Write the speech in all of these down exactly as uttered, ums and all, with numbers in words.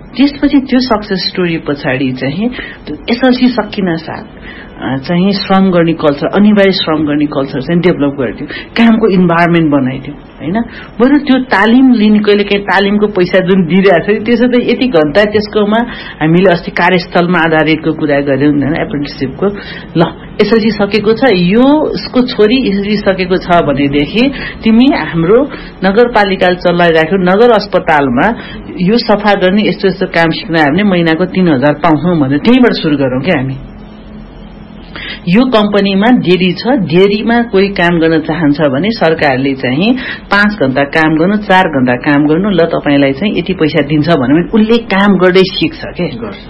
त्यसपछि त्यो success story पछाडि चाहिँ एसएलसी सकिन साथ चाहिँ श्रम गर्ने कल्चर, अनिवार्य श्रम गर्ने कल्चर चाहिँ डेभलप गरिदियो, कामको इन्भाइरोमेन्ट बनाइदियो हैन। बरु त्यो तालिम लिने कहिले काहीँ तालिमको पैसा जुन दिइरहेको छ त्यसो त यति घण्टा त्यसकोमा हामीले अस्ति कार्यस्थलमा आधारितको कुरा गर्यौं हैन, एप्रेन्टिसशिपको। ल एसएलसी सकेको छ, यो उसको छोरी एसएलसी सकेको छ भनेदेखि तिमी हाम्रो नगरपालिकाले चलाइराख्यो नगर अस्पतालमा यो सफा गर्ने यस्तो यस्तो काम सिक्न हामीले महिनाको तीन हजार पाउँछौं भनेर त्यहीबाट सुरु गरौँ क्या हामी। यो कम्पनीमा डेरी छ, डेरीमा कोही काम गर्न चाहन्छ भने सरकारले चाहिँ पाँच घण्टा काम गर्नु, चार घण्टा काम गर्नु, ल तपाईलाई चाहिँ यति पैसा दिन्छ भने उसले काम गर्दै सिक्छ के।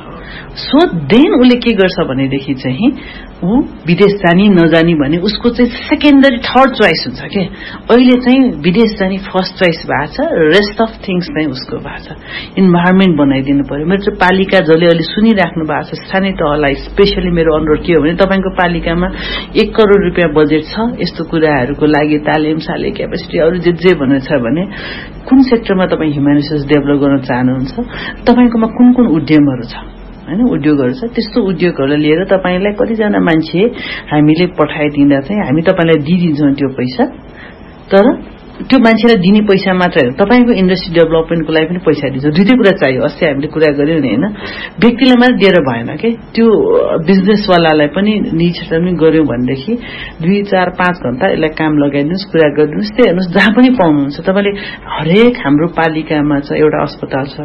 सो देन उसले के गर्छ भनेदेखि चाहिँ ऊ विदेश जानी नजानी भने उसको चाहिँ सेकेन्डरी थर्ड चोइस हुन्छ के। अहिले चाहिँ विदेश जाने फर्स्ट चोइस भएको छ, रेस्ट अफ थिङ्स चाहिँ उसको भएको छ। इन्भाइरोमेन्ट बनाइदिनु पर्यो। मेरो पालिका जसले अहिले सुनिराख्नु भएको छ स्थानीय तहलाई स्पेशली मेरो अनुरोध के हो भने तपाईको पालिकामा एक करोड रुपियाँ बजेट छ यस्तो कुराहरूको लागि, तालिम साले क्यापेसिटी अरू जे जे भनेर छ भने कुन सेक्टरमा तपाईँ ह्युम्यानिटिज डेभलप गर्न चाहनुहुन्छ, तपाईकोमा कुन कुन उद्यमहरू छ हैन, उद्योगहरू छ, त्यस्तो उद्योगहरूलाई लिएर तपाईलाई कतिजना मान्छे हामीले पठाइदिँदा चाहिँ हामी तपाईलाई दिइदिन्छौँ त्यो पैसा। तर त्यो मान्छेलाई दिने पैसा मात्र होइन, तपाईको इन्डस्ट्री डेभलपमेन्टको लागि पनि पैसा दिन्छ। दुईटै कुरा चाहियो। अस्ति हामीले कुरा गर्यौं नि हैन, व्यक्तिलाई मात्र दिएर भएन के, त्यो बिजनेसवालालाई पनि निश्चित पनि गर्यौं भनेदेखि दुई चार पाँच घण्टा यसलाई काम लगाइदिनुस्, कुरा गरिदिनुस्, त्यही हेर्नुस् जहाँ पनि पाउनुहुन्छ तपाईले। हरेक हाम्रो पालिकामा छ एउटा अस्पताल छ,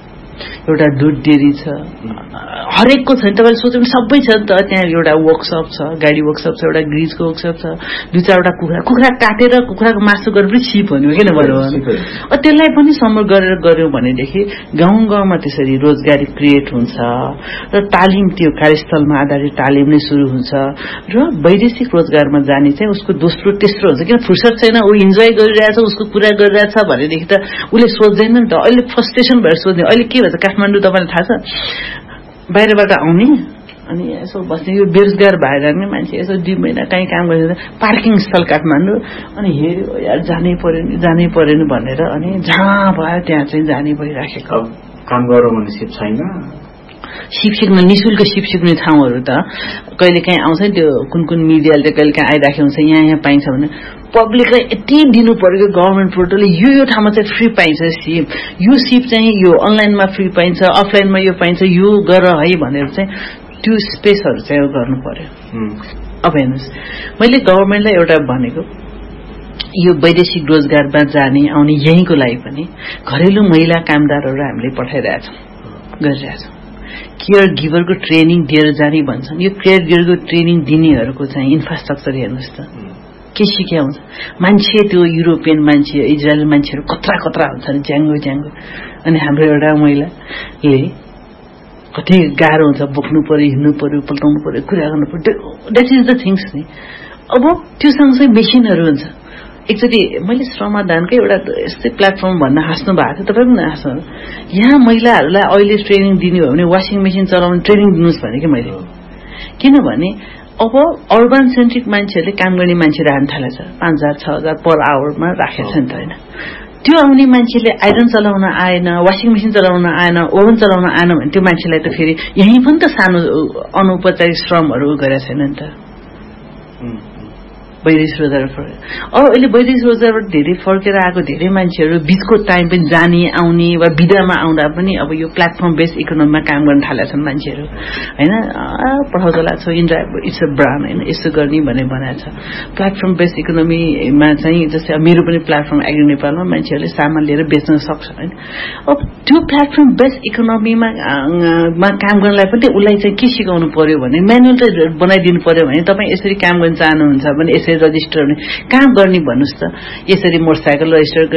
एउटा दुध डेरी छ, हरेकको छ नि। तपाईले सोच्नु सबै छ नि त। त्यहाँ एउटा वर्कसप छ, गाडी वर्कसप छ, एउटा ग्रिजको वर्कसप छ, दुई चारवटा कुखुरा कुखुरा काटेर कुखुराको मासु गरेर पनि सिप भन्यो किन भन्यो त्यसलाई पनि समर गरेर गर्यौं भनेदेखि गाउँ गाउँमा त्यसरी रोजगारी क्रिएट हुन्छ र तालिम त्यो कार्यस्थलमा आधारित तालिम नै सुरु हुन्छ र वैदेशिक रोजगारमा जाने चाहिँ उसको दोस्रो तेस्रो हुन्छ। किन फुर्सद छैन, ऊ इन्जोय गरिरहेछ, उसको कुरा गरिरहेछ भनेदेखि त उसले सोच्दैन नि त। अहिले फ्रस्ट्रेसन भएर सोच्ने अहिले के भन्छ काठमाडौँ तपाईलाई थाहा छ बाहिरबाट आउने अनि यसो बस्ने यो बेरोजगार भएर जाने मान्छे यसो दुई महिना कहीँ काम गरेर पार्किङ स्थल काठमाडौँ अनि हेऱ्यो यार जानै पर्यो नि जानै पर्यो नि भनेर अनि जहाँ भयो त्यहाँ चाहिँ जाने भइराखेको। काम गरौँ भने सिप छैन, सिप सिक्न निशुल्क सिप सिक्ने ठाउँहरू त कहिले काहीँ आउँछ नि, त्यो कुन कुन मिडियाले कहिले काहीँ आइराखेको हुन्छ यहाँ यहाँ पाइन्छ भने पब्लिकलाई यति दिनु पर्यो कि गभर्मेन्ट पोर्टलले यो यो ठाउँमा चाहिँ फ्री पाइन्छ सिप, यो सिप चाहिँ यो अनलाइनमा फ्री पाइन्छ, अफलाइनमा यो पाइन्छ, यो गर है भनेर चाहिँ त्यो स्पेसहरू चाहिँ गर्नु पर्यो। अब हेर्नुहोस् मैले गभर्मेन्टलाई एउटा भनेको यो वैदेशिक रोजगारमा जाने आउने यहीँको लागि पनि घरेलु महिला कामदारहरू हामीले पठाइरहेछौँ गरिरहेछौँ। केयर गिभरको ट्रेनिङ दिएर जाने भन्छन्। यो केयर गिभरको ट्रेनिङ दिनेहरूको चाहिँ इन्फ्रास्ट्रक्चर हेर्नुहोस् त के सिक्या हुन्छ। मान्छे त्यो युरोपियन मान्छे इजरायल मान्छेहरू कत्रा कत्रा हुन्छन् ज्याङ्गो ज्याङ्गो, अनि हाम्रो एउटा महिलाले कति गाह्रो हुन्छ, बोक्नु पर्यो, हिँड्नु पर्यो, पल्टाउनु पर्यो, कुरा गर्नु पर्यो, द्याट इज द थिङ्स नि। अब त्यो सँगसँगै मेसिनहरू हुन्छ। एकचोटि मैले श्रमदानकै एउटा यस्तै प्लेटफर्म भन्न हाँस्नु भएको थियो, तपाईँ पनि हाँस्नु। यहाँ महिलाहरूलाई अहिले ट्रेनिङ दिने हो भने वासिङ मेसिन चलाउने ट्रेनिङ दिनुहोस् भने कि मैले, किनभने अब अर्बन सेन्ट्रिक मान्छेहरूले काम गर्ने मान्छे राख्न थालेछ, पाँच हजार छ हजार पर आवरमा राखेको छ नि त होइन। त्यो आउने मान्छेले आइरन चलाउन आएन, वासिङ मेसिन चलाउन आएन, ओभन चलाउन आएन भने त्यो मान्छेलाई त फेरि यहीँ पनि त सानो अनौपचारिक श्रमहरू गरेका छैन नि त वैदेशिक रोजगार फर्केर। अब अहिले वैदेशिक रोजगारबाट धेरै फर्केर आएको धेरै मान्छेहरू बिचको टाइम पनि जाने आउने वा बिदामा आउँदा पनि अब यो प्लेटफर्म बेस्ड इकोनोमीमा काम गर्न थालेका छन् मान्छेहरू होइन। पठाउँदा छ इन्डिया इट्स अ ब्रान्ड होइन, यसो गर्ने भने बनाएको छ। प्लेटफर्म बेस्ड इकोनोमीमा चाहिँ जस्तै मेरो पनि प्लेटफर्म एग्री नेपालमा मान्छेहरूले सामान लिएर बेच्न सक्छ होइन। अब त्यो प्लेटफर्म बेस्ड इकोनोमीमा काम गर्नलाई पनि उसलाई चाहिँ के सिकाउनु पर्यो भने म्यानुअल चाहिँ बनाइदिनु पर्यो भने तपाईँ यसरी काम गर्न चाहनुहुन्छ भने यसरी रजिस्टर काम गर्ने भन्नुहोस् त, यसरी मोटरसाइकल रजिस्टर